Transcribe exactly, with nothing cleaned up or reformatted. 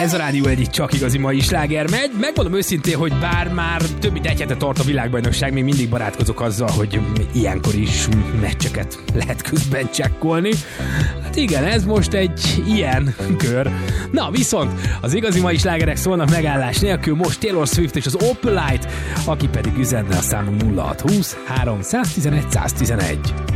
Ez a Rádió egy csak igazi mai sláger megy. Megmondom őszintén, hogy bár már több mint egy hete tart a világbajnokság, még mindig barátkozok azzal, hogy ilyenkor is meccseket lehet közben csekkolni. Hát igen, ez most egy ilyen kör. Na viszont az igazi mai slágerek szólnak megállás nélkül, most Taylor Swift és az Opalite, aki pedig üzenne a számunk nulla hat húsz három tizenegy száz tizenegy.